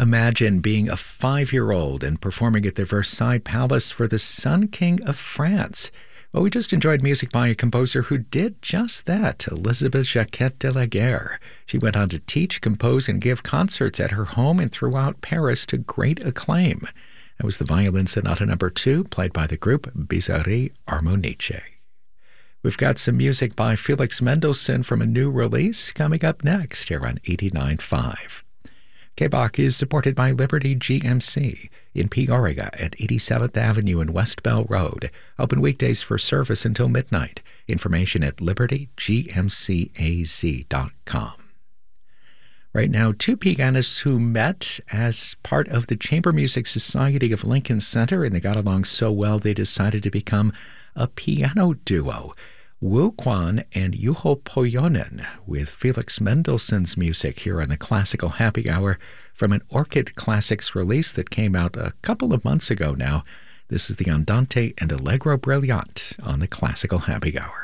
Imagine being a 5-year-old and performing at the Versailles Palace for the Sun King of France. Well, we just enjoyed music by a composer who did just that, Elizabeth Jacquet de la Guerre. She went on to teach, compose, and give concerts at her home and throughout Paris to great acclaim. That was the Violin Sonata No. 2, played by the group Bizzarri Armonice. We've got some music by Felix Mendelssohn from a new release coming up next here on 89.5. KBOC is supported by Liberty GMC in Peoria at 87th Avenue and West Bell Road. Open weekdays for service until midnight. Information at libertygmcaz.com. Right now, two pianists who met as part of the Chamber Music Society of Lincoln Center, and they got along so well they decided to become a piano duo. Wu Quan and Juho Pohjonen with Felix Mendelssohn's music here on the Classical Happy Hour from an Orchid Classics release that came out a couple of months ago now. This is the Andante and Allegro Brillante on the Classical Happy Hour.